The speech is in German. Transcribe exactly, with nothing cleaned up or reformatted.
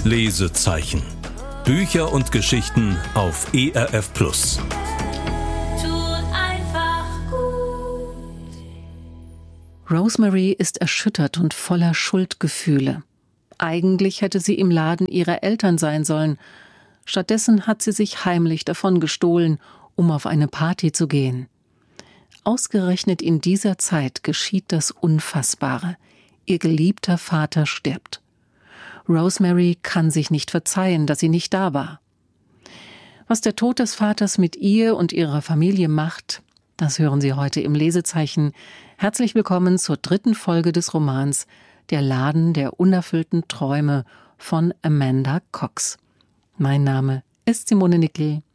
Lesezeichen. Bücher und Geschichten auf E R F Plus. Tut einfach gut. Rosemary ist erschüttert und voller Schuldgefühle. Eigentlich hätte sie im Laden ihrer Eltern sein sollen. Stattdessen hat sie sich heimlich davon gestohlen, um auf eine Party zu gehen. Ausgerechnet in dieser Zeit geschieht das Unfassbare. Ihr geliebter Vater stirbt. Rosemary kann sich nicht verzeihen, dass sie nicht da war. Was der Tod des Vaters mit ihr und ihrer Familie macht, das hören Sie heute im Lesezeichen. Herzlich willkommen zur dritten Folge des Romans Der Laden der unerfüllten Träume von Amanda Cox. Mein Name ist Simone Nickel.